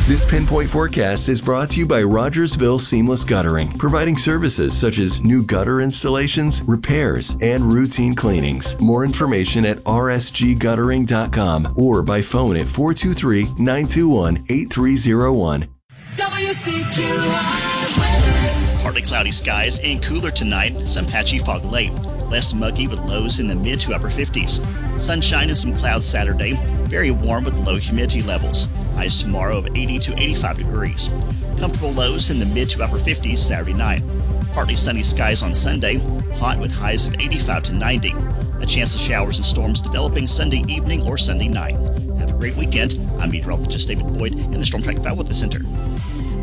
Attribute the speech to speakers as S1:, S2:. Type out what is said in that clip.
S1: This Pinpoint Forecast is brought to you by Rogersville Seamless Guttering, providing services such as new gutter installations, repairs, and routine cleanings. More information at rsgguttering.com or by phone at 423-921-8301.
S2: WCQI weather.
S3: Partly cloudy skies and cooler tonight. Some patchy fog late. Less muggy with lows in the mid to upper 50s. Sunshine and some clouds Saturday. Very warm with low humidity levels. Highs tomorrow of 80 to 85 degrees. Comfortable lows in the mid to upper 50s Saturday night. Partly sunny skies on Sunday. Hot with highs of 85 to 90. A chance of showers and storms developing Sunday evening or Sunday night. Have a great weekend. I'm meteorologist David Boyd in the Storm Track 5 Weather Center.